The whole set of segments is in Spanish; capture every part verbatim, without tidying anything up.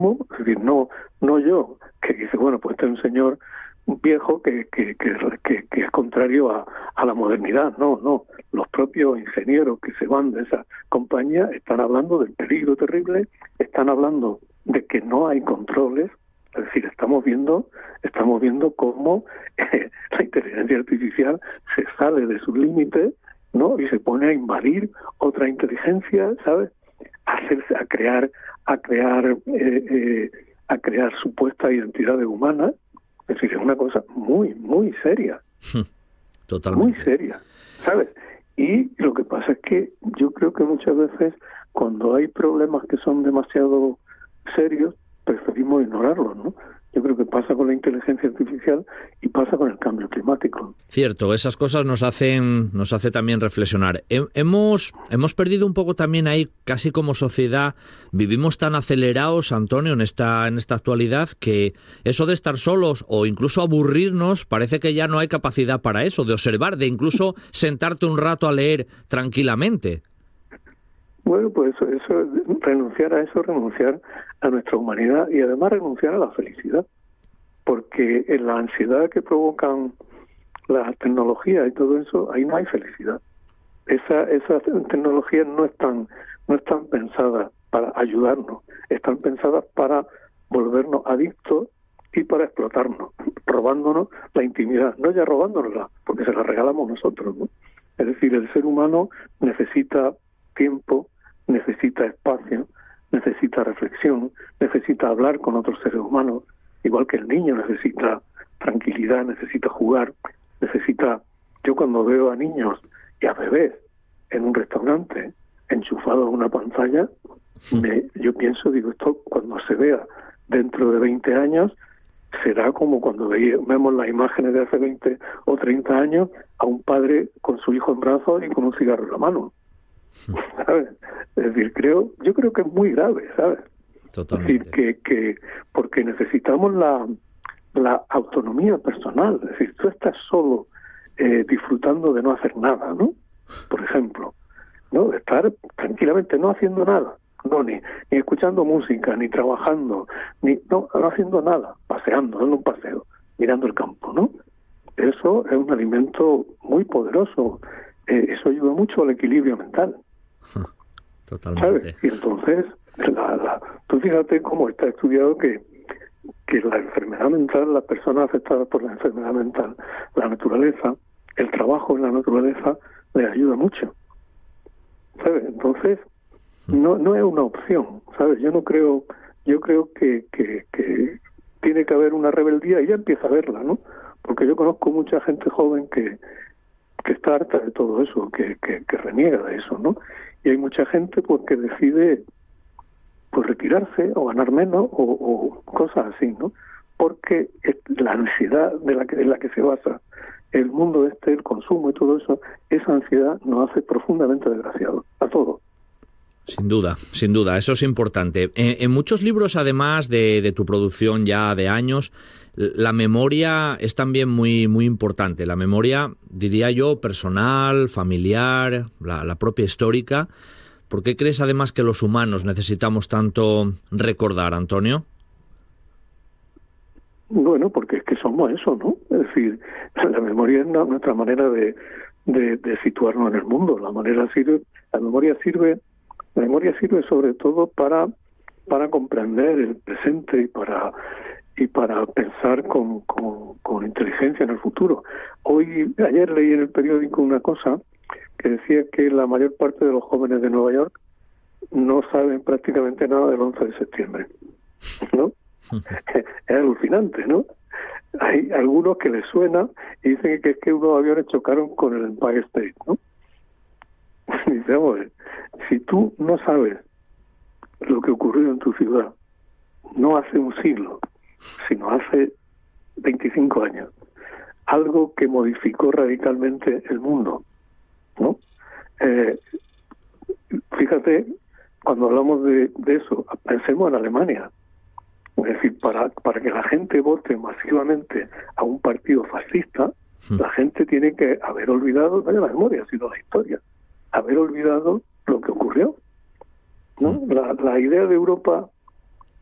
Es decir, no, no yo, que dice, bueno, pues este es un señor viejo que, que, que, que, que es contrario a, a la modernidad. No, no. Los propios ingenieros que se van de esa compañía están hablando del peligro terrible, están hablando de que no hay controles. Es decir, estamos viendo, estamos viendo cómo eh, la inteligencia artificial se sale de sus límites, ¿no? Y se pone a invadir otra inteligencia, ¿sabes? A hacerse, a crear, a crear, eh, eh, a crear supuestas identidades humanas. Es decir, es una cosa muy, muy seria. Totalmente. Muy seria, ¿sabes? Y lo que pasa es que yo creo que muchas veces cuando hay problemas que son demasiado serios, preferimos ignorarlos, ¿no? Yo creo que pasa con la inteligencia artificial y pasa con el cambio climático. Cierto, esas cosas nos hacen, nos hace también reflexionar. Hemos, hemos perdido un poco también ahí, casi como sociedad, vivimos tan acelerados, Antonio, en esta, en esta actualidad, que eso de estar solos o incluso aburrirnos, parece que ya no hay capacidad para eso, de observar, de incluso sentarte un rato a leer tranquilamente. Bueno, pues eso, eso, renunciar a eso, renunciar a nuestra humanidad y además renunciar a la felicidad, porque en la ansiedad que provocan las tecnologías y todo eso, ahí no hay felicidad. Esa, esas tecnologías no están, no están pensadas para ayudarnos, están pensadas para volvernos adictos y para explotarnos, robándonos la intimidad, no ya robándonosla, porque se la regalamos nosotros, ¿no? Es decir, el ser humano necesita tiempo, necesita espacio, necesita reflexión, necesita hablar con otros seres humanos, igual que el niño necesita tranquilidad, necesita jugar, necesita... Yo cuando veo a niños y a bebés en un restaurante enchufados a una pantalla, me, yo pienso, digo, esto cuando se vea dentro de veinte años, será como cuando veía, vemos las imágenes de hace veinte o treinta años a un padre con su hijo en brazos y con un cigarro en la mano. ¿Sabes? Es decir, creo, yo creo que es muy grave, ¿sabes? Totalmente. Es decir, que, que porque necesitamos la, la autonomía personal. Es decir, tú estás solo eh, disfrutando de no hacer nada, ¿no? Por ejemplo, ¿no? De estar tranquilamente no haciendo nada, no ni, ni escuchando música, ni trabajando, ni no, no haciendo nada, paseando, dando un paseo, mirando el campo, ¿no? Eso es un alimento muy poderoso. Eh, eso ayuda mucho al equilibrio mental. Totalmente. ¿Sabes? Y entonces, la, la, tú fíjate cómo está estudiado que, que la enfermedad mental, las personas afectadas por la enfermedad mental, la naturaleza, el trabajo en la naturaleza, les ayuda mucho. ¿Sabes? Entonces, no no es una opción, ¿sabes? Yo no creo, yo creo que, que, que tiene que haber una rebeldía y ya empieza a verla, ¿no? Porque yo conozco mucha gente joven que que está harta de todo eso, que, que, que reniega de eso, ¿no? Y hay mucha gente pues que decide pues retirarse o ganar menos o, o cosas así, ¿no? Porque la ansiedad de la que, en la que se basa el mundo este, el consumo y todo eso, esa ansiedad nos hace profundamente desgraciados a todos. Sin duda, sin duda, eso es importante. En, en muchos libros, además de, de tu producción ya de años, la memoria es también muy, muy importante. La memoria, diría yo, personal, familiar, la, la propia histórica. ¿Por qué crees además que los humanos necesitamos tanto recordar, Antonio? Bueno, porque es que somos eso, ¿no? Es decir, la memoria es nuestra manera de, de, de situarnos en el mundo. La manera sirve, la memoria sirve, la memoria sirve sobre todo para para comprender el presente y para y para pensar con, con, con inteligencia en el futuro. Hoy, ayer leí en el periódico una cosa que decía que la mayor parte de los jóvenes de Nueva York no saben prácticamente nada del once de septiembre, ¿no? Es alucinante, ¿no? Hay algunos que les suena y dicen que es que unos aviones chocaron con el Empire State, ¿no? Y dice, hombre, si tú no sabes lo que ocurrió en tu ciudad, no hace un siglo, sino hace veinticinco años, algo que modificó radicalmente el mundo, ¿no? Eh, fíjate, cuando hablamos de, de eso, pensemos en Alemania. Es decir, para, para que la gente vote masivamente a un partido fascista, mm. la gente tiene que haber olvidado, no la memoria, sino la historia, haber olvidado lo que ocurrió, ¿no? Mm. La, la idea de Europa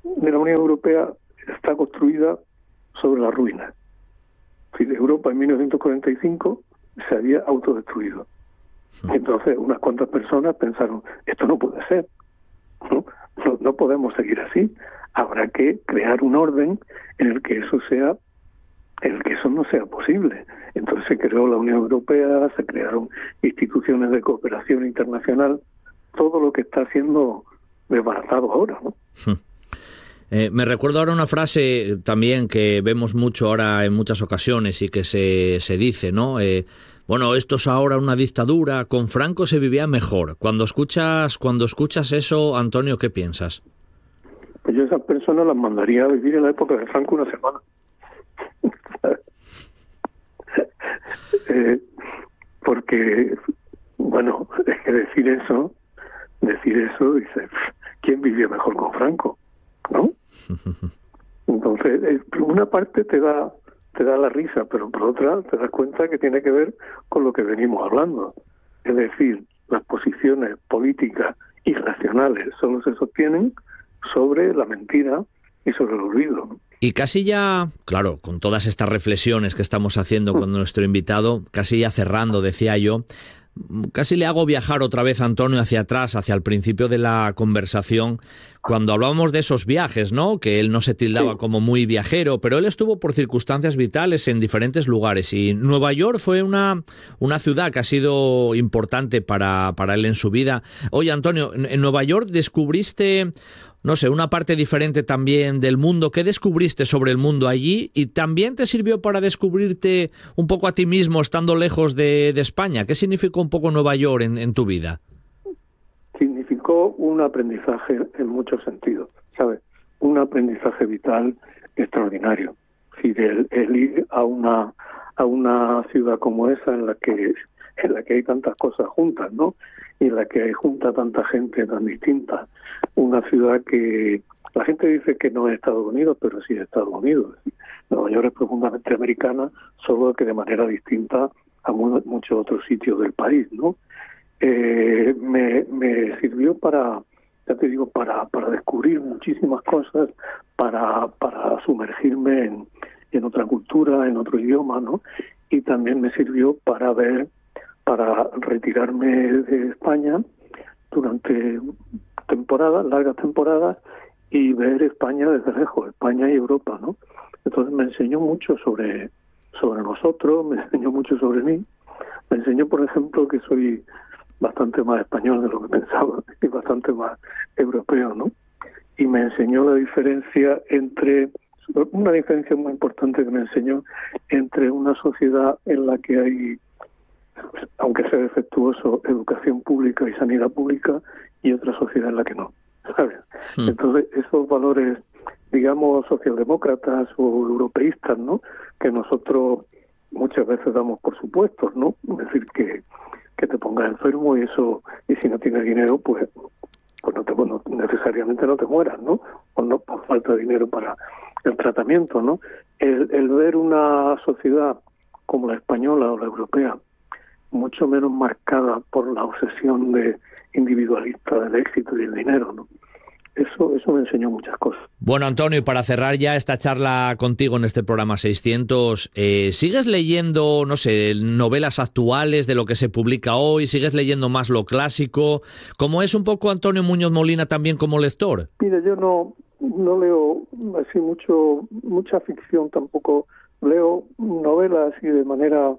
de la Unión Europea está construida sobre la ruina. Es decir, Europa en mil novecientos cuarenta y cinco se había autodestruido. Entonces unas cuantas personas pensaron, esto no puede ser, ¿no? No, no podemos seguir así. Habrá que crear un orden en el que eso sea, en el que eso no sea posible. Entonces se creó la Unión Europea, se crearon instituciones de cooperación internacional, todo lo que está siendo desbaratado ahora, ¿no? Eh, me recuerdo ahora una frase también que vemos mucho ahora en muchas ocasiones y que se, se dice, ¿no? Eh, bueno, esto es ahora una dictadura, con Franco se vivía mejor. Cuando escuchas, cuando escuchas eso, Antonio, ¿qué piensas? Pues yo a esas personas las mandaría a vivir en la época de Franco una semana. eh, porque, bueno, es que decir eso, decir eso, dice, ¿quién vivía mejor con Franco? ¿No? Entonces, eh, por una parte te da te da la risa, pero por otra te das cuenta que tiene que ver con lo que venimos hablando. Es decir, las posiciones políticas irracionales solo se sostienen sobre la mentira y sobre el olvido. Y casi ya, claro, con todas estas reflexiones que estamos haciendo con nuestro invitado, casi ya cerrando, decía yo, casi le hago viajar otra vez, Antonio, hacia atrás, hacia el principio de la conversación, cuando hablábamos de esos viajes, ¿no? Que él no se tildaba sí. como muy viajero, pero él estuvo por circunstancias vitales en diferentes lugares. Y Nueva York fue una, una ciudad que ha sido importante para, para él en su vida. Oye, Antonio, en Nueva York descubriste, no sé, una parte diferente también del mundo. ¿Qué descubriste sobre el mundo allí? Y también te sirvió para descubrirte un poco a ti mismo estando lejos de, de España. ¿Qué significó un poco Nueva York en, en tu vida? Significó un aprendizaje en muchos sentidos, ¿sabes? Un aprendizaje vital extraordinario. Es decir, el, el ir a una a una ciudad como esa en la que en la que hay tantas cosas juntas, ¿no? Y en la que hay junta tanta gente tan distinta. Una ciudad que la gente dice que no es Estados Unidos, pero sí es Estados Unidos. Nueva York es profundamente americana, solo que de manera distinta a mu- muchos otros sitios del país, ¿no? Eh, me, me sirvió para, ya te digo, para, para descubrir muchísimas cosas, para, para sumergirme en, en otra cultura, en otro idioma, ¿no? Y también me sirvió para ver, para retirarme de España durante temporadas, largas temporadas, y ver España desde lejos, España y Europa, ¿no? Entonces me enseñó mucho sobre, sobre nosotros, me enseñó mucho sobre mí, me enseñó, por ejemplo, que soy bastante más español de lo que pensaba y bastante más europeo, ¿no? Y me enseñó la diferencia entre, una diferencia muy importante que me enseñó entre una sociedad en la que hay, aunque sea defectuoso, educación pública y sanidad pública, y otra sociedad en la que no, ¿sabes? Hmm. Entonces, esos valores, digamos, socialdemócratas o europeístas, ¿no?, que nosotros muchas veces damos por supuestos, ¿no? Es decir, que que te pongas enfermo y eso, y si no tienes dinero, pues pues no te no, necesariamente no te mueras, ¿no? O no por falta de dinero para el tratamiento, ¿no? El, el ver una sociedad como la española o la europea mucho menos marcada por la obsesión de individualista del éxito y el dinero, ¿no? Eso, eso me enseñó muchas cosas. Bueno, Antonio, y para cerrar ya esta charla contigo en este programa seiscientos, eh, ¿sigues leyendo, no sé, novelas actuales de lo que se publica hoy? ¿Sigues leyendo más lo clásico? ¿Cómo es un poco Antonio Muñoz Molina también como lector? Mire, yo no, no leo así mucho, mucha ficción tampoco. Leo novelas así de manera,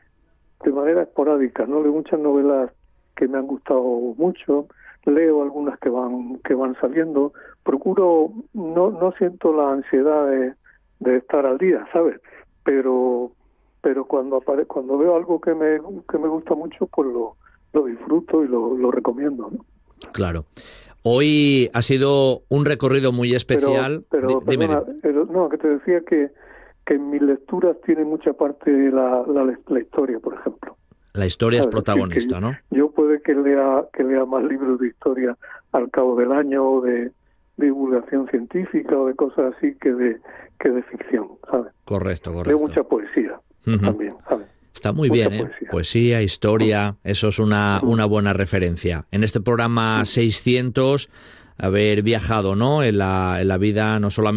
de manera esporádica, ¿no? Leo muchas novelas que me han gustado mucho. Leo algunas que van que van saliendo, procuro, no no siento la ansiedad de, de estar al día, ¿sabes? Pero pero cuando apare, cuando veo algo que me que me gusta mucho, pues lo lo disfruto y lo, lo recomiendo, ¿no? Claro. Hoy ha sido un recorrido muy especial. Pero, pero D- perdona, dime. Pero, no, que te decía que que en mis lecturas tiene mucha parte la la, la historia, por ejemplo. La historia es protagonista, ¿no? Yo puede que lea que lea más libros de historia al cabo del año, o de divulgación científica o de cosas así, que de que de ficción, ¿sabes? Correcto, correcto. Leo mucha poesía uh-huh. también, ¿sabes? Está muy mucha bien, ¿eh? Poesía. poesía, historia, uh-huh. eso es una, uh-huh. una buena referencia. En este programa uh-huh. seiscientos, haber viajado, ¿no? En la, en la vida no solamente